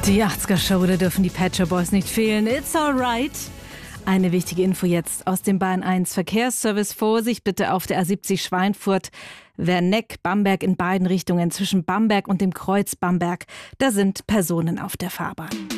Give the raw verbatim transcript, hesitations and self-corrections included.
Die achtziger-Show, da dürfen die Pet Shop Boys nicht fehlen. It's alright. Eine wichtige Info jetzt aus dem Bahn eins Verkehrsservice. Vorsicht bitte auf der A siebzig Schweinfurt, Werneck, Bamberg in beiden Richtungen zwischen Bamberg und dem Kreuz Bamberg. Da sind Personen auf der Fahrbahn.